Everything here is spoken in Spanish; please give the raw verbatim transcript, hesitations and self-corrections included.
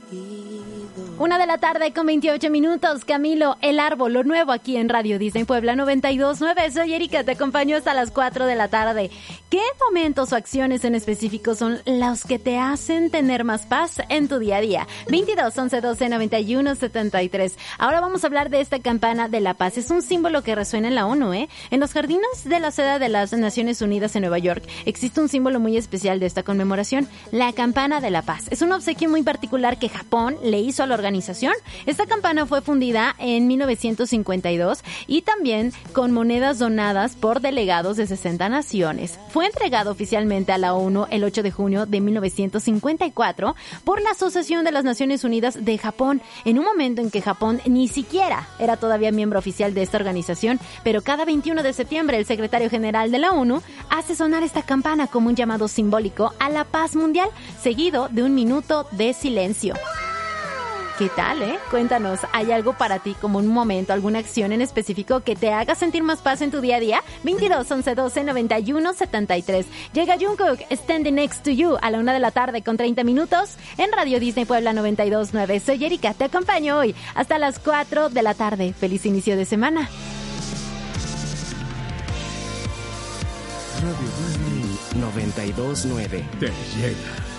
Una de la tarde con veintiocho minutos. Camilo, El Árbol, lo nuevo aquí en Radio Disney Puebla noventa y dos punto nueve. Soy Erika, te acompaño hasta las cuatro de la tarde. ¿Qué momentos o acciones en específico son los que te hacen tener más paz en tu día a día? veintidós, once, doce, noventa y uno, setenta y tres. Ahora vamos a hablar de esta campana de la paz. Es un símbolo que resuena en la ONU, ¿eh? En los jardines de la sede de las Naciones Unidas en Nueva York existe un símbolo muy especial de esta conmemoración, la campana de la paz. Es un obsequio muy particular que Japón le hizo a la organización. Esta campana fue fundida en mil novecientos cincuenta y dos y también con monedas donadas por delegados de sesenta naciones. Fue entregado oficialmente a la ONU el ocho de junio de mil novecientos cincuenta y cuatro por la Asociación de las Naciones Unidas de Japón, en un momento en que Japón ni siquiera era todavía miembro oficial de esta organización, pero cada veintiuno de septiembre el secretario general de la ONU hace sonar esta campana como un llamado simbólico a la paz mundial, seguido de un minuto de silencio. ¿Qué tal, eh? Cuéntanos, ¿hay algo para ti como un momento, alguna acción en específico que te haga sentir más paz en tu día a día? veintidós, once, doce, noventa y uno, setenta y tres. Llega Jungkook, Standing Next to You, a la una de la tarde con treinta minutos en Radio Disney Puebla noventa y dos punto nueve. Soy Erika, te acompaño hoy hasta las cuatro de la tarde. Feliz inicio de semana. Radio Disney noventa y dos punto nueve. Te llega.